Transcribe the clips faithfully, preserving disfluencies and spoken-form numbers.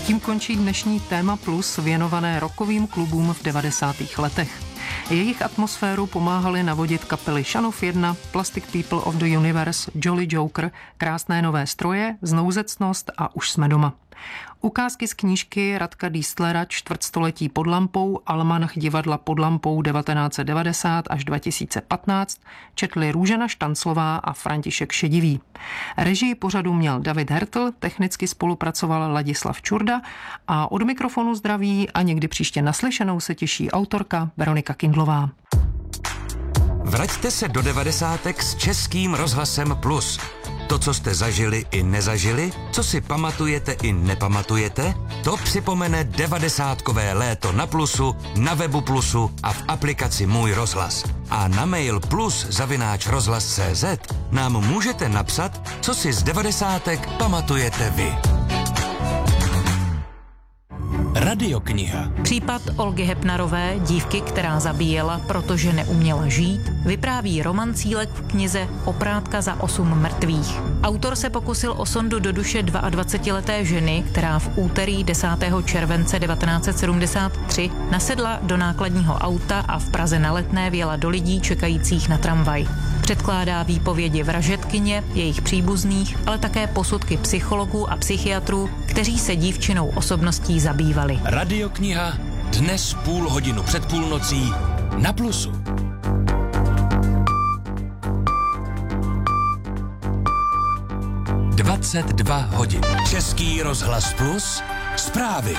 tím končí dnešní Téma Plus věnované rockovým klubům v devadesátých letech. Jejich atmosféru pomáhali navodit kapely Son of jedna, Plastic People of the Universe, Jolly Joker, Krásné nové stroje, Znouzecnost a Už jsme doma. Ukázky z knížky Radka Diestlera Čtvrtstoletí pod lampou, Almanach divadla pod lampou devatenáct set devadesát až dva tisíce patnáct četli Růžena Štanclová a František Šedivý. Režii pořadu měl David Hertl, technicky spolupracoval Ladislav Čurda a od mikrofonu zdraví a někdy příště naslyšenou se těší autorka Veronika Kindlová. Vraťte se do devadesátek s Českým rozhlasem Plus. To, co jste zažili i nezažili, co si pamatujete i nepamatujete, to připomene devadesátkové léto na Plusu, na webu Plusu a v aplikaci Můj rozhlas. A na mail plus zavináč rozhlas tečka cé zet nám můžete napsat, co si z devadesátek pamatujete vy. Radiokniha. Případ Olgy Hepnarové, dívky, která zabíjela, protože neuměla žít, vypráví Roman Cílek v knize Oprátka za osm mrtvých. Autor se pokusil o sondu do duše dvaadvacetileté ženy, která v úterý desátého července devatenáct set sedmdesát tři nasedla do nákladního auta a v Praze na Letné vjela do lidí čekajících na tramvaj. Předkládá výpovědi vražedkyně, jejich příbuzných, ale také posudky psychologů a psychiatrů, kteří se dívčinou osobností zabývali. Radiokniha dnes půl hodinu před půlnocí na Plusu. dvacet dva hodin. Český rozhlas Plus. Zprávy.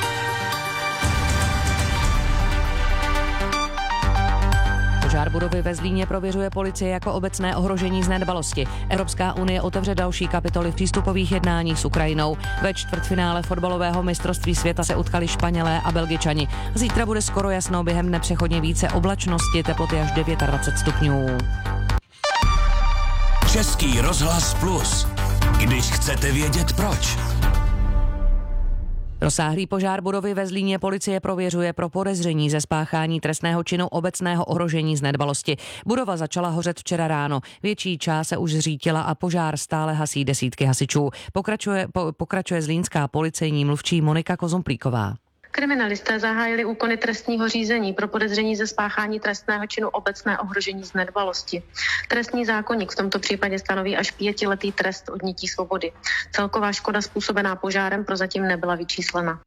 Požár budovy ve Zlíně prověřuje policie jako obecné ohrožení z nedbalosti. Evropská unie otevře další kapitoly v přístupových jednáních s Ukrajinou. Ve čtvrtfinále fotbalového mistrovství světa se utkali Španělé a Belgičani. Zítra bude skoro jasno, během dne přechodně více oblačnosti, teploty až dvacet devět stupňů. Český rozhlas Plus. Když chcete vědět proč. Rozsáhlý požár budovy ve Zlíně policie prověřuje pro podezření ze spáchání trestného činu obecného ohrožení z nedbalosti. Budova začala hořet včera ráno. Větší část se už zřítila a požár stále hasí desítky hasičů. Pokračuje, po, pokračuje zlínská policejní mluvčí Monika Kozumplíková. Kriminalisté zahájili úkony trestního řízení pro podezření ze spáchání trestného činu obecné ohrožení z nedbalosti. Trestní zákoník v tomto případě stanoví až pětiletý trest odnětí svobody. Celková škoda způsobená požárem prozatím nebyla vyčíslena.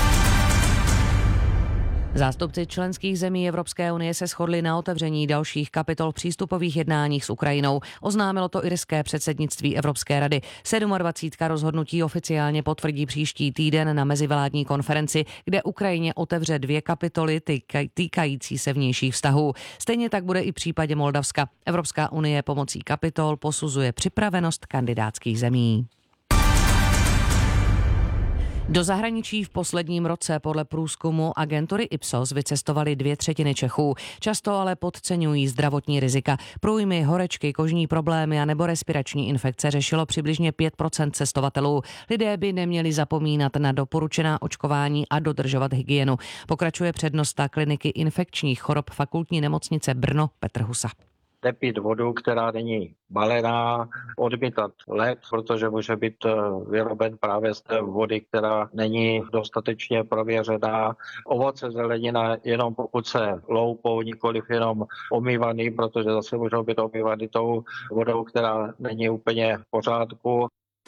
Zástupci členských zemí Evropské unie se shodli na otevření dalších kapitol přístupových jednáních s Ukrajinou. Oznámilo to irské předsednictví Evropské rady. dvacítka rozhodnutí oficiálně potvrdí příští týden na mezivládní konferenci, kde Ukrajině otevře dvě kapitoly týkající se vnějších vztahů. Stejně tak bude i v případě Moldavska. Evropská unie pomocí kapitol posuzuje připravenost kandidátských zemí. Do zahraničí v posledním roce podle průzkumu agentury Ipsos vycestovali dvě třetiny Čechů. Často ale podceňují zdravotní rizika. Průjmy, horečky, kožní problémy a nebo respirační infekce řešilo přibližně pět procent cestovatelů. Lidé by neměli zapomínat na doporučená očkování a dodržovat hygienu. Pokračuje přednosta kliniky infekčních chorob Fakultní nemocnice Brno Petr Husa. Nepít vodu, která není balená, odmítat led, protože může být vyroben právě z té vody, která není dostatečně prověřená. Ovoce, zelenina, jenom pokud se loupou, nikoliv jenom omývaný, protože zase můžou být omývaný tou vodou, která není úplně v pořádku.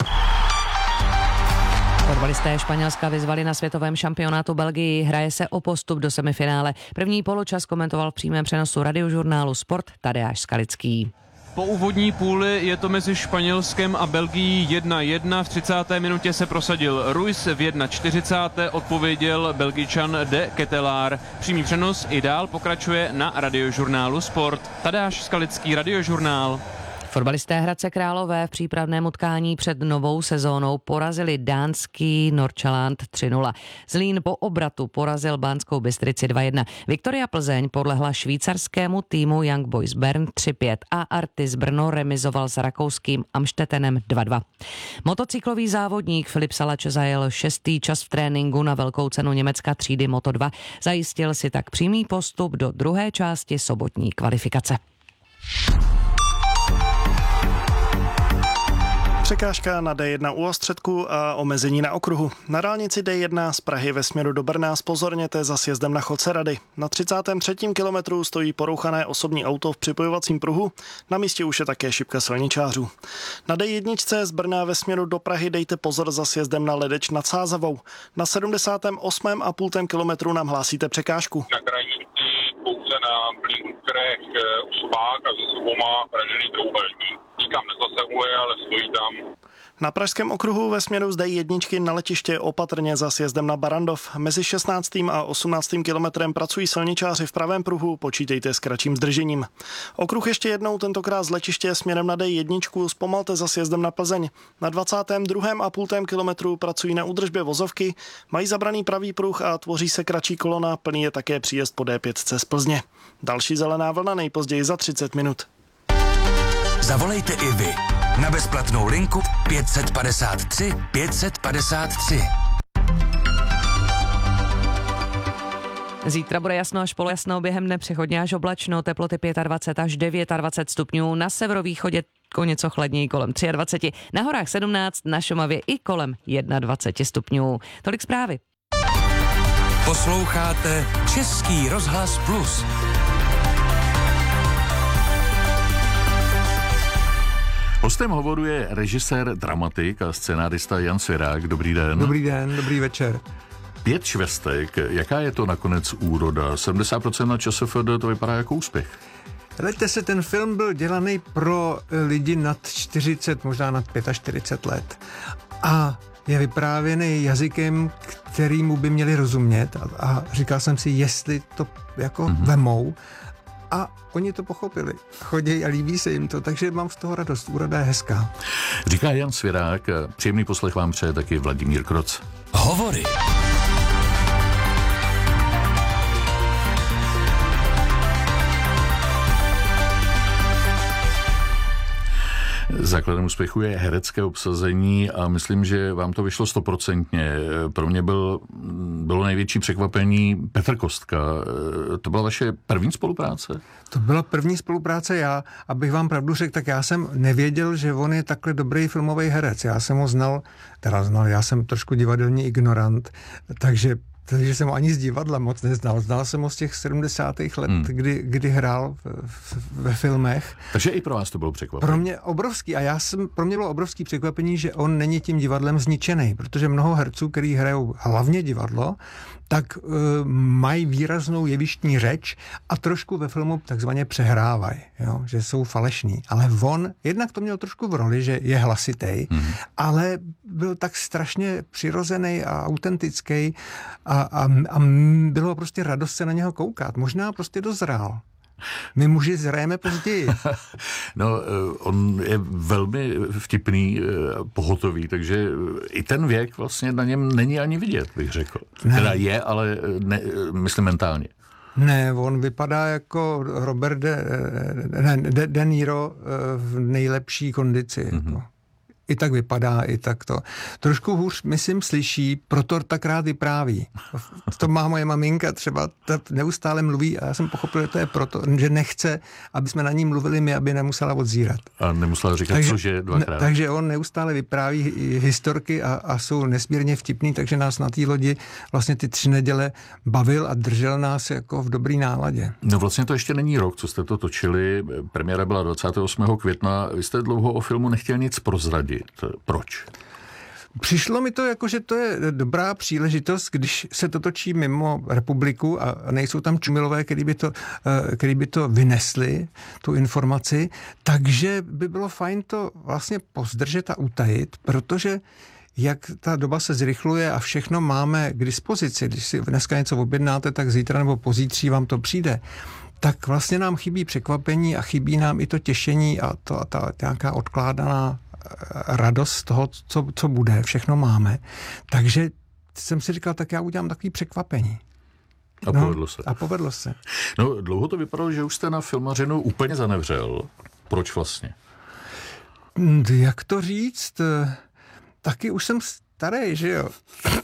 Fotbalisté Španělska vyzvali na světovém šampionátu Belgii. Hraje se o postup do semifinále. První poločas komentoval v přímém přenosu radiožurnálu Sport Tadeáš Skalický. Po úvodní půli je to mezi Španělskem a Belgií jedna jedna. V třicáté minutě se prosadil Ruiz, v čtyřicáté první odpověděl Belgičan De Ketelaar. Přímý přenos i dál pokračuje na radiožurnálu Sport. Tadeáš Skalický, radiožurnál. Fotbalisté Hradce Králové v přípravném utkání před novou sezónou porazili dánský Nordsjælland tři nula. Zlín po obratu porazil Banskou Bystrici dva jedna. Viktoria Plzeň podlehla švýcarskému týmu Young Boys Bern tři pět a Artis Brno remizoval s rakouským Amstetenem dva dva. Motocyklový závodník Filip Salač zajel šestý čas v tréninku na velkou cenu Německa třídy Moto dva. Zajistil si tak přímý postup do druhé části sobotní kvalifikace. Překážka na D jedna u Ostředku a omezení na okruhu. Na dálnici D jedna z Prahy ve směru do Brna zpozorněte za sjezdem na Chodce Rady. Na třicátém třetím kilometru stojí porouchané osobní auto v připojovacím pruhu, na místě už je také šipka silničářů. Na D jedna z Brna ve směru do Prahy dejte pozor za sjezdem na Ledeč nad Sázavou. Na sedmdesátém osmém a půl kilometru nám hlásíte překážku. Na krajnici pouze na Blínkrech Uspák a ze sebou má pražený trouhelník. Nikam nezasahuje, ale stojí tam. Na pražském okruhu ve směru z D jedna na letiště opatrně za sjezdem na Barandov. Mezi šestnáctým a osmnáctým kilometrem pracují silničáři v pravém pruhu, počítejte s kratším zdržením. Okruh ještě jednou, tentokrát z letiště směrem na D jedna, zpomalte za sjezdem na Plzeň. Na dvacátém druhém a půl kilometru pracují na údržbě vozovky, mají zabraný pravý pruh a tvoří se kratší kolona, plný je také příjezd po D pět z Plzně. Další zelená vlna nejpozději za třicet minut. Zavolejte i vy na bezplatnou linku pět set padesát tři pět set padesát tři. Zítra bude jasno až polojasno, během dne přechodně až oblačno, teploty dvacet pět až dvacet devět stupňů, na severovýchodě o něco chladněji kolem dvacet tři, na horách sedmnáct, na Šumavě i kolem dvacet jedna stupňů. Tolik zprávy. Posloucháte Český rozhlas Plus. Hostem hovoru je režisér, dramatik a scenárista Jan Svěrák. Dobrý den. Dobrý den, dobrý večer. Pět švestek, jaká je to nakonec úroda? sedmdesát procent na ČSFD, to vypadá jako úspěch. Hleďte se, ten film byl dělaný pro lidi nad čtyřicet, možná nad čtyřicet pět let. A je vyprávěný jazykem, kterýmu by měli rozumět. A, a říkal jsem si, jestli to jako mm-hmm. vemou. A oni to pochopili. Chodí a líbí se jim to, takže mám z toho radost. Úroda je hezká. Říká Jan Svěrák, příjemný poslech vám přeje taky Vladimír Kroc. Hovory. Základem úspěchu je herecké obsazení a myslím, že vám to vyšlo stoprocentně. Pro mě byl, bylo největší překvapení Petr Kostka. To byla vaše první spolupráce? To byla první spolupráce já, abych vám pravdu řekl, tak já jsem nevěděl, že on je takhle dobrý filmový herec. Já jsem ho znal, teda znal, já jsem trošku divadelní ignorant, takže takže jsem ho ani z divadla moc neznal. Znal jsem ho z těch sedmdesátých let, hmm. kdy, kdy hrál v, v, ve filmech. Takže i pro vás to bylo překvapení. Pro mě obrovský. A já jsem, pro mě bylo obrovský překvapení, že on není tím divadlem zničený, protože mnoho herců, který hrajou hlavně divadlo, tak uh, mají výraznou jevištní řeč a trošku ve filmu takzvaně přehrávají, jo? Že jsou falešní. Ale on, jednak to měl trošku v roli, že je hlasitej, hmm. ale byl tak strašně přirozený a autentický a, a, a bylo prostě radost se na něho koukat. Možná prostě dozrál. My muži zrajeme později. No, on je velmi vtipný, pohotový, takže i ten věk vlastně na něm není ani vidět, bych řekl. Ne. Teda je, ale ne, myslím mentálně. Ne, on vypadá jako Robert De, ne, De, De Niro v nejlepší kondici. Mm-hmm. Jako. I tak vypadá, i tak to. Trošku hůř, myslím, slyší, proto tak rád vypráví. To má moje maminka třeba, ta neustále mluví a já jsem pochopil, že to je proto, že nechce, aby jsme na ní mluvili my, aby nemusela odzírat. A nemusela říkat, takže, cože dvakrát. Takže on neustále vypráví historky a, a jsou nesmírně vtipný, takže nás na té lodi vlastně ty tři neděle bavil a držel nás jako v dobrý náladě. No vlastně to ještě není rok, co jste to točili. Premiéra byla dvacátého osmého května. Vy jste dlouho o filmu nechtěl nic prozradit. Proč? Přišlo mi to jako, že to je dobrá příležitost, když se to točí mimo republiku a nejsou tam čumilové, který by to, který by to vynesli, tu informaci, takže by bylo fajn to vlastně pozdržet a utajit, protože jak ta doba se zrychluje a všechno máme k dispozici, když si dneska něco objednáte, tak zítra nebo pozítří vám to přijde, tak vlastně nám chybí překvapení a chybí nám i to těšení a to, a ta nějaká odkládaná radost z toho, co, co bude, všechno máme. Takže jsem si říkal, tak já udělám takový překvapení. A no, povedlo se. A povedlo se. No, dlouho to vypadalo, že už jste na filmařinu úplně zanevřel. Proč vlastně? Jak to říct? Taky už jsem starý, že jo?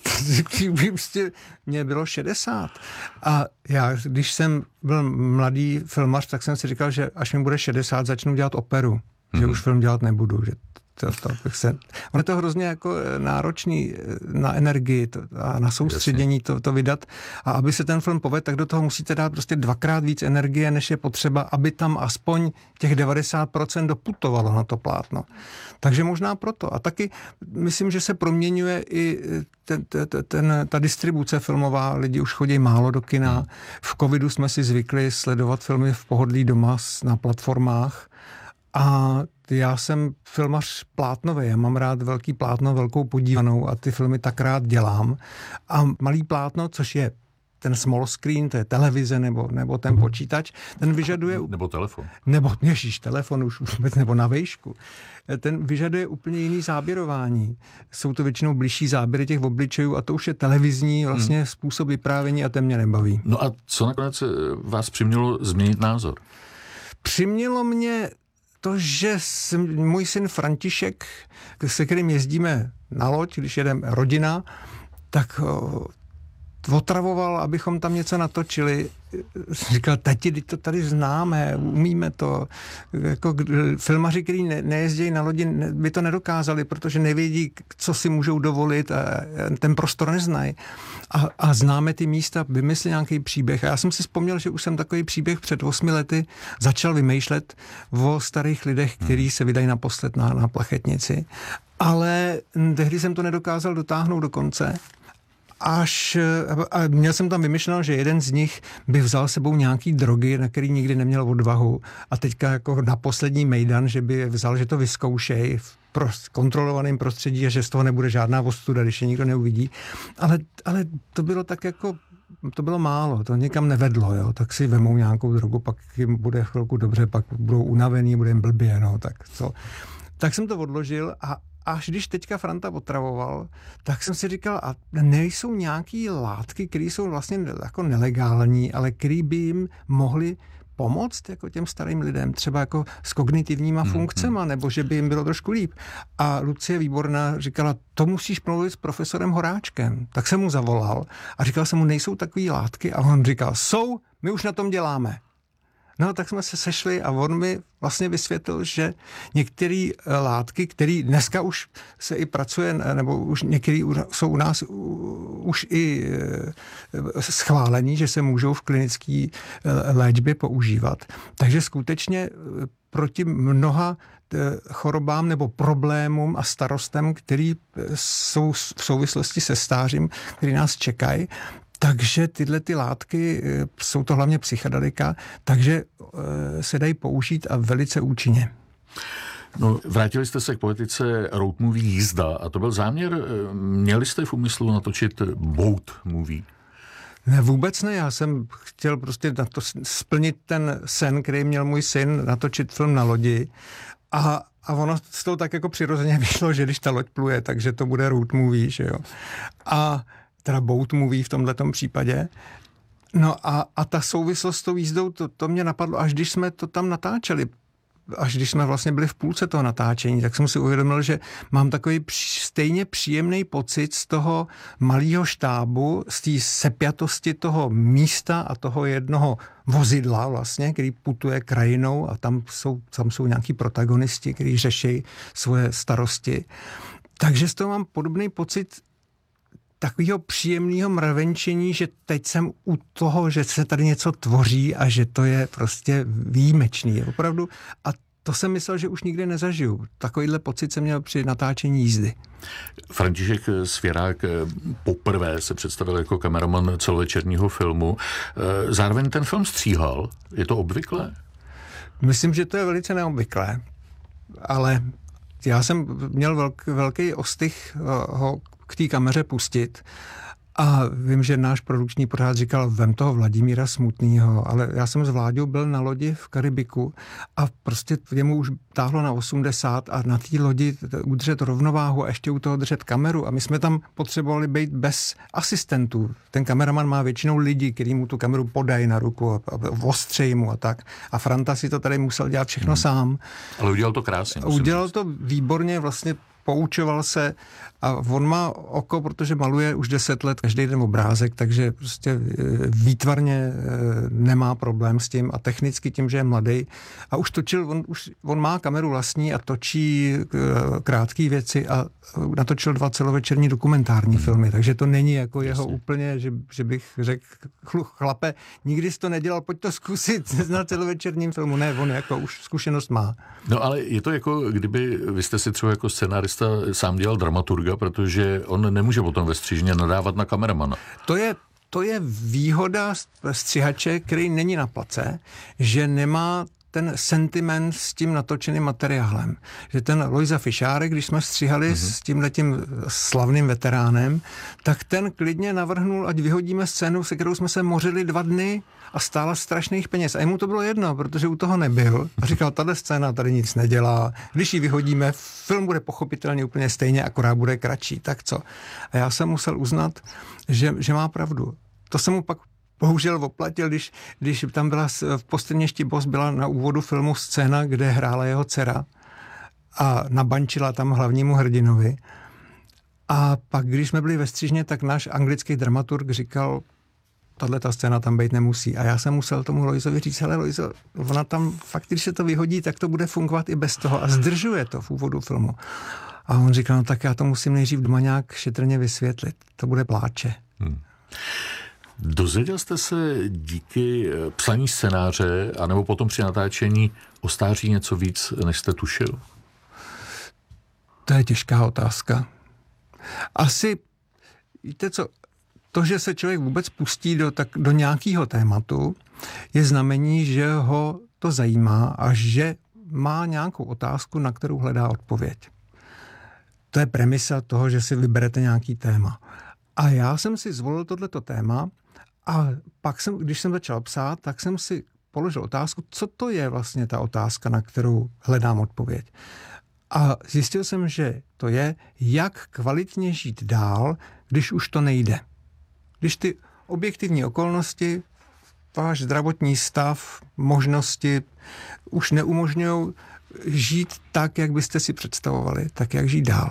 Mně bylo šedesát. A já, když jsem byl mladý filmař, tak jsem si říkal, že až mi bude šedesát, začnu dělat operu. Že mm-hmm. už film dělat nebudu, že To, to bych se, on je to hrozně jako náročný na energii to, a na soustředění to, to vydat. A aby se ten film povedl, tak do toho musíte dát prostě dvakrát víc energie, než je potřeba, aby tam aspoň těch devadesát procent doputovalo na to plátno. Takže možná proto. A taky myslím, že se proměňuje i ten, ten, ten, ta distribuce filmová. Lidi už chodí málo do kina. V covidu jsme si zvykli sledovat filmy v pohodlí doma na platformách. A já jsem filmař plátnový, já mám rád velký plátno, velkou podívanou a ty filmy tak rád dělám. A malý plátno, což je ten small screen, to je televize nebo, nebo ten počítač, ten vyžaduje... Nebo telefon. Nebo, ježíš, telefon už vůbec, nebo na vejšku. Ten vyžaduje úplně jiný záběrování. Jsou to většinou bližší záběry těch obličejů a to už je televizní vlastně hmm. způsob vyprávění a ten mě nebaví. No a co nakonec vás přimělo změnit názor? Přimělo mě to, že jsem, můj syn František, se kterým jezdíme na loď, když jedeme rodina, tak otravoval, abychom tam něco natočili. Říkal, tati, to tady známe, umíme to. Jako filmaři, kteří ne, nejezdí na lodi, by to nedokázali, protože nevědí, co si můžou dovolit a ten prostor neznají. A, a známe ty místa, vymyslí nějaký příběh. A já jsem si vzpomněl, že už jsem takový příběh před osmi lety začal vymýšlet o starých lidech, kteří se vydají naposled na, na plachetnici. Ale tehdy jsem to nedokázal dotáhnout do konce. Až, a měl jsem tam vymyšleno, že jeden z nich by vzal sebou nějaký drogy, na který nikdy neměl odvahu a teďka jako na poslední mejdan, že by vzal, že to vyzkoušej v kontrolovaném prostředí a že z toho nebude žádná ostuda, když je nikdo neuvidí. Ale, ale to bylo tak jako, to bylo málo, to nikam nevedlo, jo. Tak si vemou nějakou drogu, pak jim bude chvilku dobře, pak budou unavený, bude jim blbě, no, tak co. Tak jsem to odložil a až když teďka Franta otravoval, tak jsem si říkal, a nejsou nějaký látky, které jsou vlastně jako nelegální, ale které by jim mohly pomoct jako těm starým lidem, třeba jako s kognitivníma hmm, funkcema, hmm. nebo že by jim bylo trošku líp. A Lucie Výborná říkala, to musíš mluvit s profesorem Horáčkem. Tak jsem mu zavolal a říkal jsem mu, nejsou takové látky? A on říkal, jsou, my už na tom děláme. No, tak jsme se sešli a on mi vlastně vysvětlil, že některé látky, které dneska už se i pracuje, nebo už některé jsou u nás už i schválení, že se můžou v klinické léčbě používat. Takže skutečně proti mnoha chorobám nebo problémům a starostem, které jsou v souvislosti se stářím, které nás čekají, takže tyhle ty látky, jsou to hlavně psychedelika, takže se dají použít a velice účinně. No, vrátili jste se k politice road movie Jízda a to byl záměr, měli jste v úmyslu natočit boat movie? Ne, vůbec ne, já jsem chtěl prostě na to splnit ten sen, který měl můj syn, natočit film na lodi a A ono z toho tak jako přirozeně vyšlo, že když ta loď pluje, takže to bude road movie, že jo. A teda boat movie v tomhletom případě. No a, a ta souvislost s tou jízdou, to, to mě napadlo, až když jsme to tam natáčeli. Až když jsme vlastně byli v půlce toho natáčení, tak jsem si uvědomil, že mám takový stejně příjemný pocit z toho malého štábu, z té sepjatosti toho místa a toho jednoho vozidla vlastně, který putuje krajinou a tam jsou, tam jsou nějaký protagonisti, kteří řeší svoje starosti. Takže z toho mám podobný pocit takového příjemného mravenčení, že teď jsem u toho, že se tady něco tvoří a že to je prostě výjimečný. Opravdu. A to jsem myslel, že už nikdy nezažiju. Takovýhle pocit jsem měl při natáčení Jízdy. František Svěrák poprvé se představil jako kameraman celovečerního filmu. Zároveň ten film stříhal. Je to obvyklé? Myslím, že to je velice neobvyklé. Ale já jsem měl velk, velký ostych ho k té kameře pustit a vím, že náš produkční pořád říkal, vem toho Vladimíra Smutnýho, ale já jsem s Vláďou byl na lodi v Karibiku a prostě jemu už táhlo na osmdesát a na té lodi udržet rovnováhu a ještě u toho držet kameru a my jsme tam potřebovali být bez asistentů. Ten kameraman má většinou lidi, kteří mu tu kameru podají na ruku a, a ostřejí mu a tak. A Franta si to tady musel dělat všechno hmm. sám. Ale udělal to krásně. Udělal říct. to výborně, vlastně poučoval se a on má oko, protože maluje už deset let každý den obrázek, takže prostě výtvarně nemá problém s tím a technicky tím, že je mladý. A už točil, on, už, on má kameru vlastní a točí krátké věci a natočil dva celovečerní dokumentární hmm. filmy, takže to není jako Jasně. jeho úplně, že, že bych řekl, chlape, nikdy jsi to nedělal, pojď to zkusit na celovečerním filmu. Ne, on jako už zkušenost má. No ale je to jako, kdyby vy jste si třeba jako scenárista sám dělal dramaturga, protože on nemůže potom ve střížně nadávat na kameramana. To je, to je výhoda střihače, který není na place, že nemá ten sentiment s tím natočeným materiálem. Že ten Lojza Fišárek, když jsme stříhali mm-hmm. s tímhletím slavným veteránem, tak ten klidně navrhnul, ať vyhodíme scénu, se kterou jsme se mořili dva dny a stála strašných peněz. A jemu to bylo jedno, protože u toho nebyl. A říkal, tato scéna tady nic nedělá. Když ji vyhodíme, film bude pochopitelně úplně stejně, akorát bude kratší. Tak co? A já jsem musel uznat, že, že má pravdu. To jsem mu pak bohužel oplatil, když, když tam byla v Postřeništi Boss byla na úvodu filmu scéna, kde hrála jeho dcera a nabančila tam hlavnímu hrdinovi. A pak, když jsme byli ve střížně, tak náš anglický dramaturg říkal, tato scéna tam být nemusí. A já jsem musel tomu Lojzovi říct, hele Lojzo, ona tam fakt, když se to vyhodí, tak to bude fungovat i bez toho a zdržuje to v úvodu filmu. A on říkal, no tak já to musím nejdřív doma nějak šetrně vysvětlit. To bude pláče. Hmm. Dozvěděl jste se díky psaní scénáře anebo potom při natáčení o stáří něco víc, než jste tušil? To je těžká otázka. Asi, víte co, to, že se člověk vůbec pustí do, tak, do nějakého tématu, je znamení, že ho to zajímá a že má nějakou otázku, na kterou hledá odpověď. To je premisa toho, že si vyberete nějaký téma. A já jsem si zvolil tohleto téma a pak jsem, když jsem začal psát, tak jsem si položil otázku, co to je vlastně ta otázka, na kterou hledám odpověď. A zjistil jsem, že to je, jak kvalitně žít dál, když už to nejde. Když ty objektivní okolnosti, váš zdravotní stav, možnosti už neumožňují žít tak, jak byste si představovali, tak jak žít dál.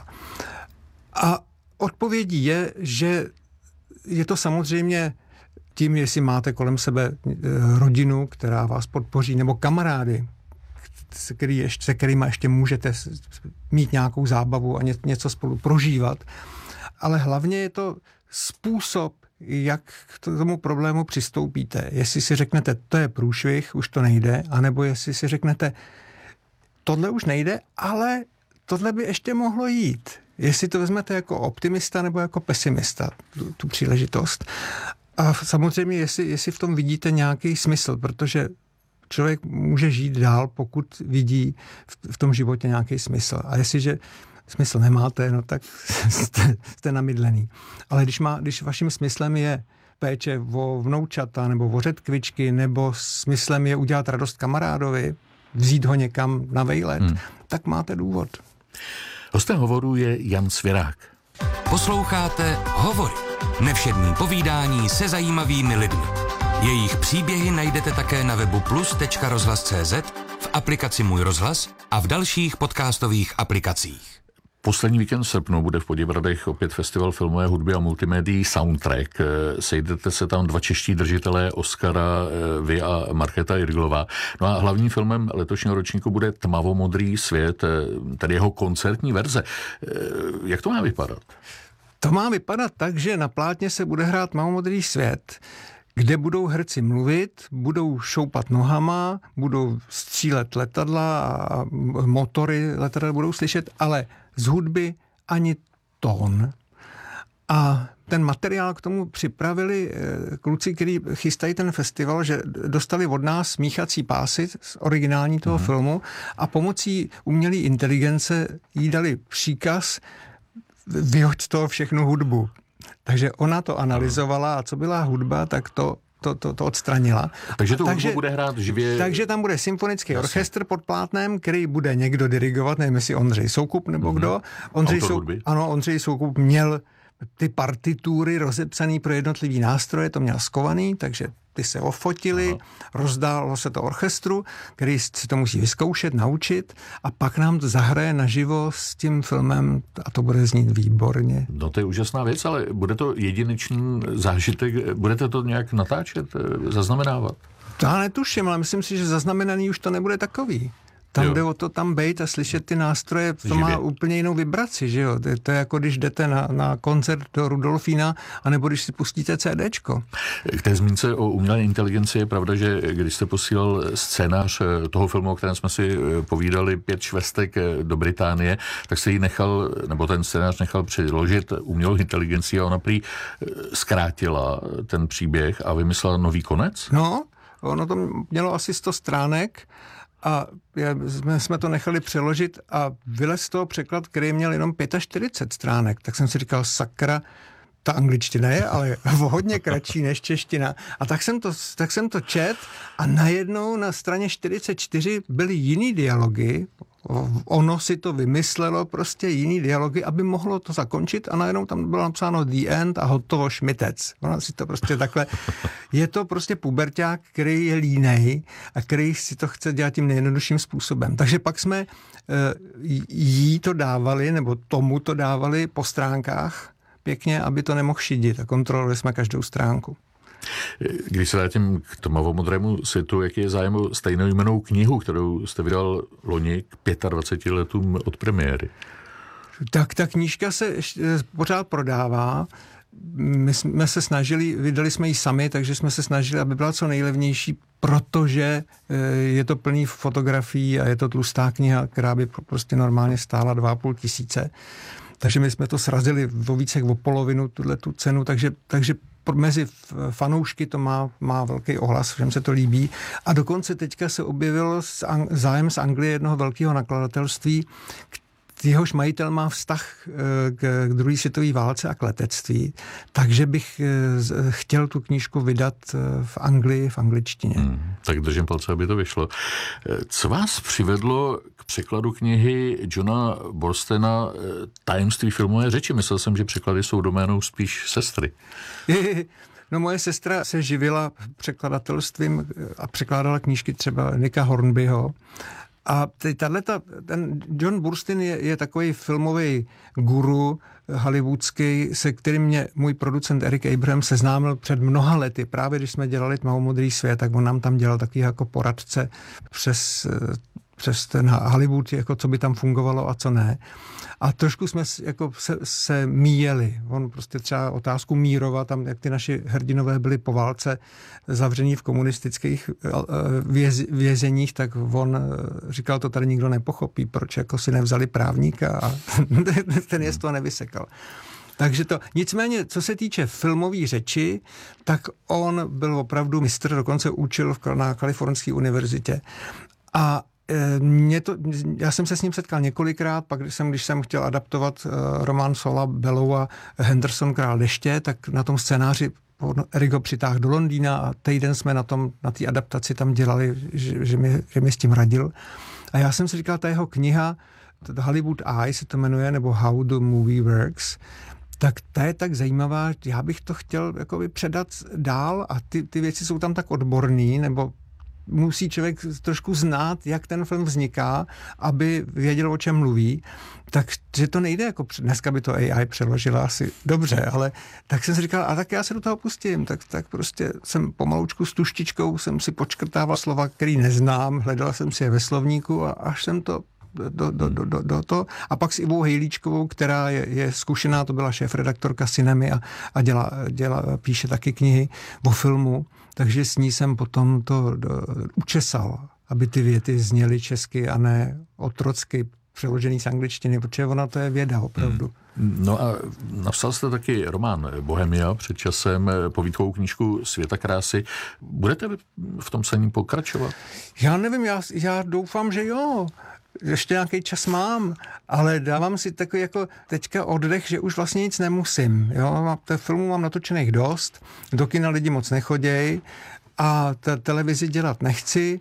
A odpovědí je, že je to samozřejmě tím, jestli máte kolem sebe rodinu, která vás podpoří, nebo kamarády, se, který ještě, se kterýma ještě můžete mít nějakou zábavu a ně, něco spolu prožívat. Ale hlavně je to způsob, jak k tomu problému přistoupíte. Jestli si řeknete, to je průšvih, už to nejde, anebo jestli si řeknete, tohle už nejde, ale tohle by ještě mohlo jít. Jestli to vezmete jako optimista nebo jako pesimista, tu, tu příležitost. A samozřejmě, jestli, jestli v tom vidíte nějaký smysl, protože člověk může žít dál, pokud vidí v, v tom životě nějaký smysl. A jestliže smysl nemáte, no tak jste, jste namydlený. Ale když, má, když vaším smyslem je péče o vnoučata nebo o řetkvičky, nebo smyslem je udělat radost kamarádovi, vzít ho někam na vejlet, hmm. tak máte důvod. Hostem hovoru je Jan Svěrák. Posloucháte Hovory. Nevšední povídání se zajímavými lidmi. Jejich příběhy najdete také na webu plus tečka rozhlas tečka cé zet, v aplikaci Můj rozhlas a v dalších podcastových aplikacích. Poslední víkend v srpnu bude v Poděbradech opět festival filmové hudby a multimédií Soundtrack. Sejdete se tam dva čeští držitelé Oscara, vy a Markéta Jirglová. No a hlavním filmem letošního ročníku bude Tmavomodrý svět, tedy jeho koncertní verze. Jak to má vypadat? To má vypadat tak, že na plátně se bude hrát Tmavomodrý svět, kde budou herci mluvit, budou šoupat nohama, budou střílet letadla a motory letadla budou slyšet, ale z hudby ani tón. A ten materiál k tomu připravili kluci, kteří chystají ten festival, že dostali od nás smíchací pásy z originální toho mm. filmu a pomocí umělé inteligence jí dali příkaz vyhoď z toho všechnu hudbu. Takže ona to analyzovala a co byla hudba, tak to To, to, to odstranila. Takže to takže, bude hrát živě. Takže tam bude symfonický Jasně. orchestr pod plátnem, který bude někdo dirigovat, nevím jestli Ondřej Soukup nebo mm-hmm. kdo. Ondřej Soukup, ano, Ondřej Soukup měl ty partitury rozepsaný pro jednotlivý nástroje, to měl skovaný, takže ty se ofotily, aha, rozdálo se to orchestru, který si to musí vyzkoušet, naučit a pak nám to zahraje naživo s tím filmem a to bude znít výborně. No to je úžasná věc, ale bude to jedinečný zážitek, budete to nějak natáčet, zaznamenávat? To já netuším, ale myslím si, že zaznamenaný už to nebude takový. Tam jo. Jde o to tam bejt a slyšet ty nástroje, to živě. Má úplně jinou vibraci, že jo? To, to je jako když jdete na, na koncert do Rudolfína, anebo když si pustíte CDčko. K té zmínce o umělé inteligenci je pravda, že když jste posílal scénář toho filmu, o kterém jsme si povídali, Pět švestek do Británie, tak se jí nechal, nebo ten scénář nechal přiložit umělou inteligenci a ona prý zkrátila ten příběh a vymyslela nový konec? No, ono to mělo asi sto stránek, a jsme, jsme to nechali přeložit a vylez z toho překlad, který měl jenom čtyřicet pět stránek. Tak jsem si říkal, sakra, ta angličtina je ale hodně kratší než čeština. A tak jsem to, tak jsem to čet a najednou na straně čtyřicet čtyři byly jiný dialogy. Ono si to vymyslelo, prostě jiný dialogy, aby mohlo to zakončit a najednou tam bylo napsáno the end a hotovo šmitec. Ono si to prostě takhle... Je to prostě puberťák, který je línej a který si to chce dělat tím nejjednodušším způsobem. Takže pak jsme jí to dávali, nebo tomu to dávali po stránkách pěkně, aby to nemohl šidit a kontrolovali jsme každou stránku. Když se vrátím k tmavomodrému světu, jaký je zájem o stejnojmennou knihu, kterou jste vydal loni k dvaceti pěti letům od premiéry? Tak ta knížka se pořád prodává. My jsme se snažili, vydali jsme ji sami, takže jsme se snažili, aby byla co nejlevnější, protože je to plný fotografií a je to tlustá kniha, která by prostě normálně stála dva a půl tisíce. Takže my jsme to srazili o více jak o polovinu, tuhle tu cenu, takže, takže mezi fanoušky to má, má velký ohlas, všem se to líbí. A dokonce teďka se objevil zájem z Anglie jednoho velkého nakladatelství, jehož majitel má vztah k druhé světové válce a k letectví, takže bych chtěl tu knížku vydat v Anglii, v angličtině. Hmm, tak držím palce, aby to vyšlo. Co vás přivedlo k překladu knihy Johna Borstena Tajemství filmové řeči? Myslel jsem, že překlady jsou doménou spíš sestry. No moje sestra se živila překladatelstvím a překládala knížky třeba Nicka Hornbyho. A tato, ten John Burstyn je, je takový filmový guru hollywoodský, se kterým mě můj producent Eric Abraham seznámil před mnoha lety. Právě když jsme dělali Tmavomodrý svět, tak on nám tam dělal takový jako poradce přes, přes ten Hollywood, jako co by tam fungovalo a co ne. A trošku jsme jako se, se míjeli. On prostě třeba otázku Mírova, tam jak ty naši hrdinové byli po válce zavření v komunistických věz, vězeních, tak on říkal, to tady nikdo nepochopí, proč jako si nevzali právníka a ten je z toho nevysekal. Takže to, nicméně, co se týče filmové řeči, tak on byl opravdu mistr, dokonce učil na Kalifornské univerzitě. A Mě to, já jsem se s ním setkal několikrát, pak když jsem, když jsem chtěl adaptovat uh, román Saula Bellowa Henderson Král deště, tak na tom scénáři Erik ho přitáhl do Londýna a týden jsme na tom, na té adaptaci tam dělali, že, že, mi, že mi s tím radil. A já jsem si říkal, ta jeho kniha, The Hollywood Eye se to jmenuje, nebo How the Movie Works, tak ta je tak zajímavá, já bych to chtěl jakoby předat dál a ty, ty věci jsou tam tak odborný, nebo musí člověk trošku znát, jak ten film vzniká, aby věděl, o čem mluví. Takže to nejde, jako dneska by to A I přeložila asi dobře, ale tak jsem si říkal, a tak já se do toho pustím. Tak, tak prostě jsem pomalučku s tuštičkou jsem si počkrtával slova, který neznám, hledal jsem si je ve slovníku a až jsem to do, do, do, do, do to. A pak s Ivou Hejlíčkovou, která je, je zkušená, to byla šéfredaktorka Cinemy a, a dělá, dělá, píše taky knihy o filmu, takže s ní jsem potom to do, učesal, aby ty věty zněly česky a ne otrocky přeložený z angličtiny, protože ona to je věda opravdu. Hmm. No a napsal jste taky román Bohemia před časem, povídkovou knížku Světa krásy. Budete v tom psaní pokračovat? Já nevím, já, já doufám, že jo. Ještě nějaký čas mám, ale dávám si takový jako teďka oddech, že už vlastně nic nemusím. Jo? Té filmu mám natočených dost, do kina lidi moc nechoděj a te- televizi dělat nechci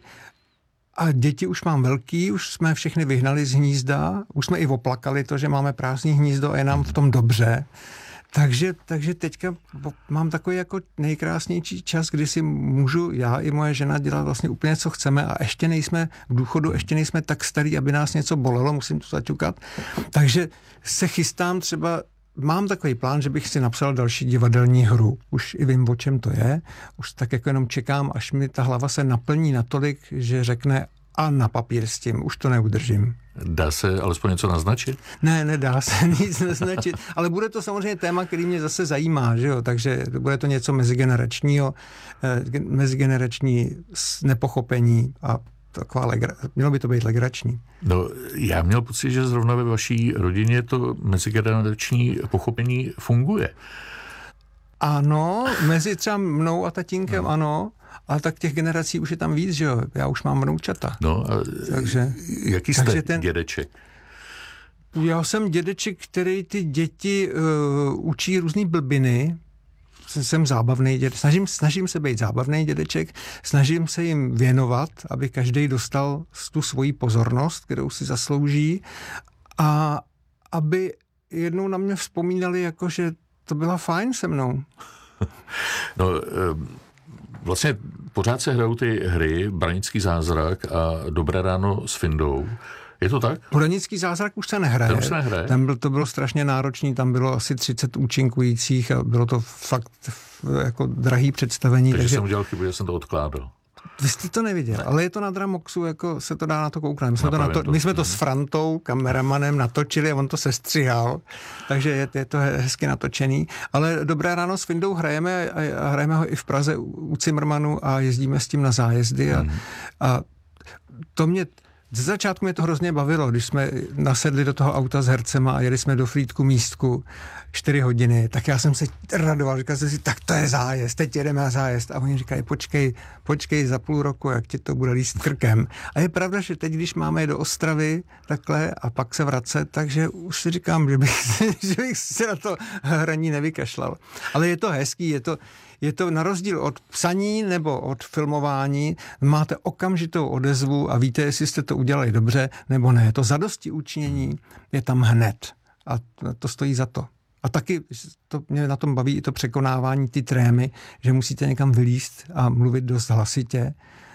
a děti už mám velký, už jsme všechny vyhnali z hnízda, už jsme i oplakali to, že máme prázdný hnízdo a je nám v tom dobře. Takže, takže teďka mám takový jako nejkrásnější čas, kdy si můžu já i moje žena dělat vlastně úplně, co chceme a ještě nejsme v důchodu, ještě nejsme tak starý, aby nás něco bolelo, musím to zaťukat. Takže se chystám třeba, mám takový plán, že bych si napsal další divadelní hru. Už i vím, o čem to je. Už tak jako jenom čekám, až mi ta hlava se naplní natolik, že řekne a na papír s tím, už to neudržím. Dá se alespoň něco naznačit? Ne, nedá se nic naznačit, ale bude to samozřejmě téma, který mě zase zajímá, že jo, takže bude to něco mezigeneračního, eh, mezigenerační nepochopení a taková legra, mělo by to být legrační. No, já měl pocit, že zrovna ve vaší rodině to mezigenerační pochopení funguje. Ano, mezi třeba mnou a tatínkem no. Ano, ale tak těch generací už je tam víc, že jo? Já už mám vnoučata. No a takže, jaký jste takže ten, dědeček? Já jsem dědeček, který ty děti uh, učí různý blbiny. Jsem zábavný dědeček. Snažím, snažím se být zábavný dědeček, snažím se jim věnovat, aby každý dostal tu svoji pozornost, kterou si zaslouží a aby jednou na mě vzpomínali, jako že to byla fajn se mnou. No, vlastně pořád se hrajou ty hry Branický zázrak a Dobré ráno s Findou. Je to tak? Branický zázrak už se nehraje. Tam se nehraje. Tam byl, to bylo strašně náročný, tam bylo asi třicet účinkujících a bylo to fakt jako drahý představení. Takže, takže jsem udělal chybu, že jsem to odkládal. Vy jste to neviděl, ne. Ale je to na Dramoxu, jako se to dá na to kouknout. My jsme, to, na to, my jsme to s Frantou, kameramanem, natočili a on to sestřihal, takže je, je to hezky natočený. Ale Dobré ráno s Findou hrajeme a hrajeme ho i v Praze u Cimrmanu a jezdíme s tím na zájezdy a, hmm. a to mě ze začátku mě to hrozně bavilo, když jsme nasedli do toho auta s hercema a jeli jsme do Frýdku místku čtyři hodiny, tak já jsem se radoval, říkal jsem si, tak to je zájezd, teď jedeme na zájezd. A oni říkají, počkej, počkej za půl roku, jak ti to bude líst krkem. A je pravda, že teď, když máme jít do Ostravy takhle a pak se vracet, takže už si říkám, že bych, že bych se na to hraní nevykašlal. Ale je to hezký, je to, je to na rozdíl od psaní nebo od filmování, máte okamžitou odezvu a víte, jestli jste to udělali dobře nebo ne. To zadosti učinění je tam hned a to stojí za to. A taky to mě na tom baví i to překonávání ty trémy, že musíte někam vylízt a mluvit dost hlasitě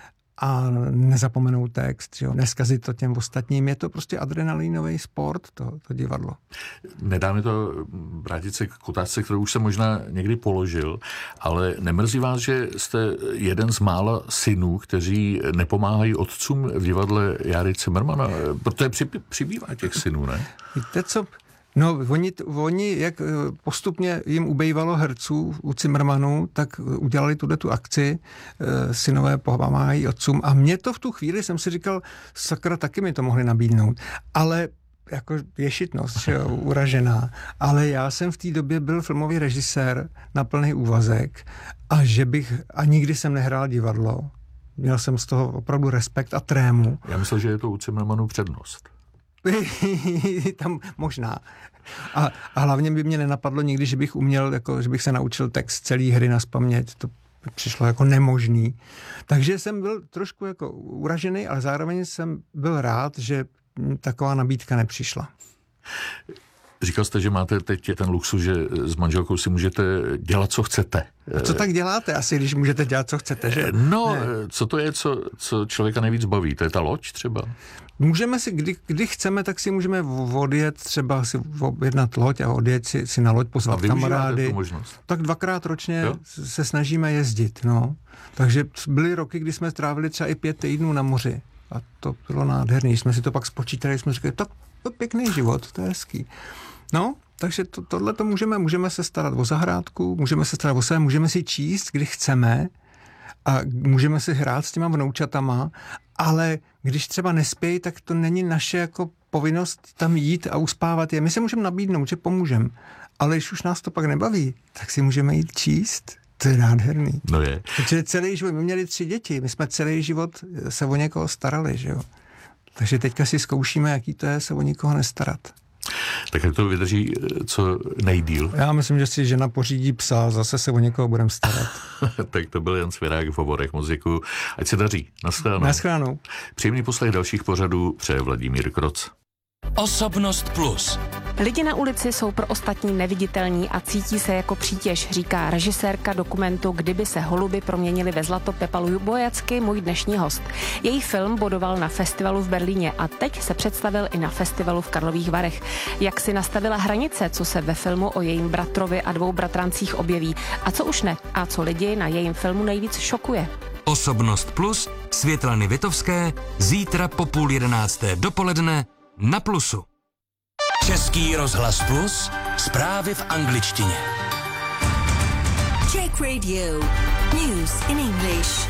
a nezapomenout text, že jo, neskazit to těm ostatním. Je to prostě adrenalinový sport, to, to divadlo. Nedá mi to vrátit se k otázce, kterou už jsem možná někdy položil, ale nemrzí vás, že jste jeden z mála synů, kteří nepomáhají otcům v divadle Járy Cimrmana? Protože přibývá těch synů, ne? Víte co? No, oni, oni, jak postupně jim ubejvalo herců u Cimrmanu, tak udělali tuto akci, synové pomáhají otcům a mě to v tu chvíli jsem si říkal, sakra, taky mi to mohli nabídnout, ale jako ješitnost, že jo, uražená, ale já jsem v té době byl filmový režisér na plný úvazek a že bych, a nikdy jsem nehrál divadlo, měl jsem z toho opravdu respekt a trému. Já myslel, že je to u Cimrmanu přednost. Tam možná. A, a hlavně by mě nenapadlo nikdy, že bych uměl, jako, že bych se naučil text celý hry nazpaměť. To přišlo jako nemožný. Takže jsem byl trošku jako uražený, ale zároveň jsem byl rád, že taková nabídka nepřišla. Říkal jste, že máte teď ten luxus, že s manželkou si můžete dělat, co chcete. A co tak děláte asi, když můžete dělat, co chcete, že? No, ne. Co to je, co, co člověka nejvíc baví? To je ta loď třeba? Můžeme si, kdy, kdy chceme, tak si můžeme odjet, třeba si objednat loď a odjet si, si na loď, pozvat kamarády. Tu možnost? Tak dvakrát ročně jo? se snažíme jezdit, no. Takže byly roky, kdy jsme strávili třeba i pět týdnů na moři. A to bylo nádherný. Jsme si to pak spočítali, jsme říkali, tak to pěkný život, to je hezký. No, takže to, tohle to můžeme, můžeme se starat o zahrádku, můžeme se starat o sebe, můžeme si číst, kdy chceme a můžeme si hrát s těma vnoučatama, ale když třeba nespějí, tak to není naše jako povinnost tam jít a uspávat je. My se můžeme nabídnout, že pomůžeme, ale když už nás to pak nebaví, tak si můžeme jít číst. To je nádherný. No je. Protože celý život, my měli tři děti, my jsme celý život se o někoho starali, že jo. Takže teďka si zkoušíme, jaký to je se o nikoho nestarat. Tak jak to vydrží co nejdýl? Já myslím, že si žena pořídí psa, zase se o někoho budeme starat. Tak to byl Jan Svěrák v Oborech muziku. Ať se daří. Naschledanou. Naschledanou. Příjemný poslech dalších pořadů přeje Vladimír Kroc. Osobnost plus. Lidi na ulici jsou pro ostatní neviditelní a cítí se jako přítěž, říká režisérka dokumentu Kdyby se holuby proměnily ve zlato Pepa Lubojacky, můj dnešní host. Její film bodoval na festivalu v Berlíně a teď se představil i na festivalu v Karlových Varech. Jak si nastavila hranice, co se ve filmu o jejím bratrovi a dvou bratrancích objeví a co už ne a co lidi na jejím filmu nejvíc šokuje. Osobnost plus Světlany Vitovské zítra po půl jedenácté dopoledne na Plusu. Český rozhlas plus, zprávy v angličtině. Czech Radio. News in English.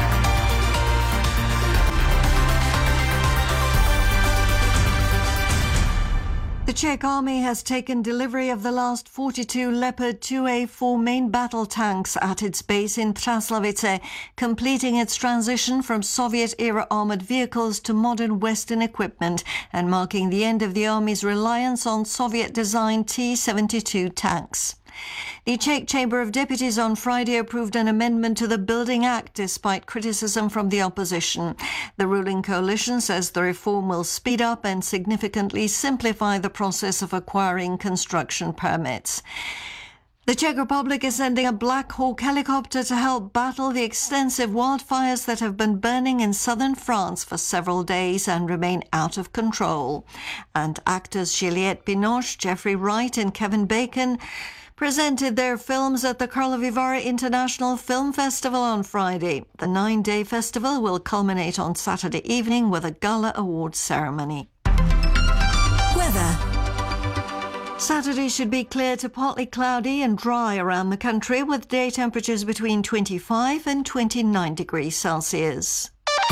The Czech army has taken delivery of the last forty-two Leopard two A four main battle tanks at its base in Přáslavice, completing its transition from Soviet-era armoured vehicles to modern Western equipment and marking the end of the army's reliance on Soviet-designed T seventy-two tanks. The Czech Chamber of Deputies on Friday approved an amendment to the Building Act despite criticism from the opposition. The ruling coalition says the reform will speed up and significantly simplify the process of acquiring construction permits. The Czech Republic is sending a Black Hawk helicopter to help battle the extensive wildfires that have been burning in southern France for several days and remain out of control. And actors Juliette Binoche, Jeffrey Wright and Kevin Bacon presented their films at the Karlovy Vary International Film Festival on Friday. The nine-day festival will culminate on Saturday evening with a gala awards ceremony. Weather. Saturday should be clear to partly cloudy and dry around the country with day temperatures between twenty-five and twenty-nine degrees Celsius.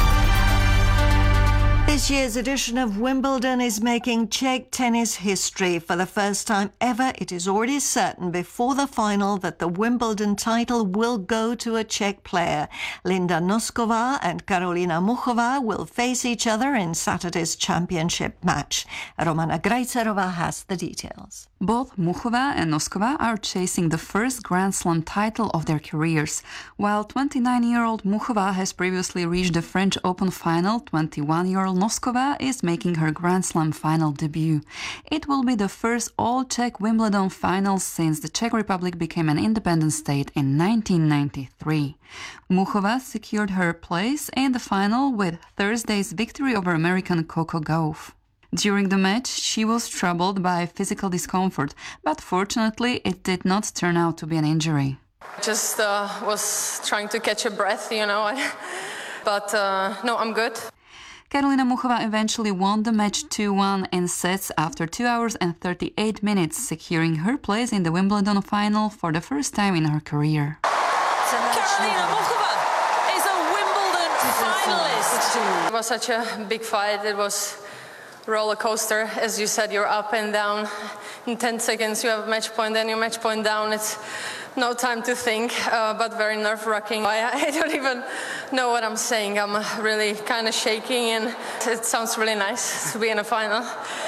This year's edition of Wimbledon is making Czech tennis history. For the first time ever, it is already certain before the final that the Wimbledon title will go to a Czech player. Linda Nosková and Karolina Muchová will face each other in Saturday's championship match. Romana Grajcerová has the details. Both Muchová and Nosková are chasing the first Grand Slam title of their careers. While twenty-nine-year-old Muchová has previously reached the French Open final, twenty-one-year-old Nosková is making her Grand Slam final debut. It will be the first all-Czech Wimbledon final since the Czech Republic became an independent state in nineteen ninety-three. Muchová secured her place in the final with Thursday's victory over American Coco Gauff. During the match, she was troubled by physical discomfort, but fortunately it did not turn out to be an injury. Just uh, was trying to catch a breath, you know, but uh, no, I'm good. Karolina Muchová eventually won the match two one in sets after two hours and thirty-eight minutes, securing her place in the Wimbledon final for the first time in her career. Karolina Muchová is a Wimbledon finalist. It was such a big fight. It was roller coaster, as you said. You're up and down. In ten seconds, you have a match point, then your match point down. It's no time to think, uh, but very nerve-wracking. I, I don't even know what I'm saying. I'm really kind of shaking, and it sounds really nice to be in a final.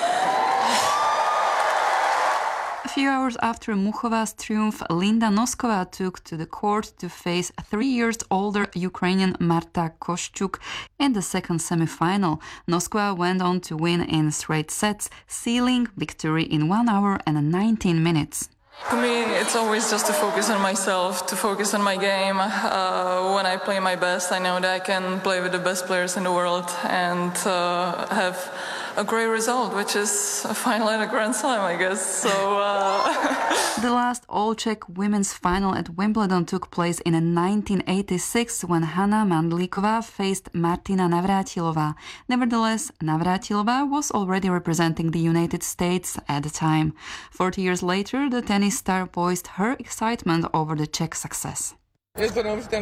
A few hours after Muchová's triumph, Linda Nosková took to the court to face three years older Ukrainian Marta Kostyuk in the second semi-final. Nosková went on to win in straight sets, sealing victory in one hour and nineteen minutes. For me, it's always just to focus on myself, to focus on my game. Uh, when I play my best, I know that I can play with the best players in the world and uh, have a great result, which is a final at a Grand Slam, I guess. So uh... The last all-Czech women's final at Wimbledon took place in nineteen eighty-six when Hana Mandlíková faced Martina Navrátilová. Nevertheless, Navrátilová was already representing the United States at the time. Forty years later, the tennis star voiced her excitement over the Czech success. It's